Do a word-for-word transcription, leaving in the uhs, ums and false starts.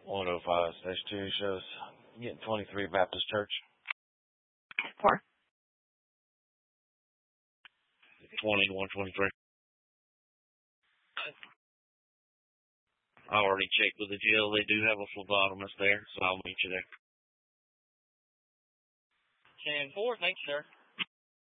one oh five slash two shows getting twenty-three Baptist Church. Four. twenty-one twenty-three. I already checked with the jail. They do have a phlebotomist there, so I'll meet you there. ten four, thanks, sir.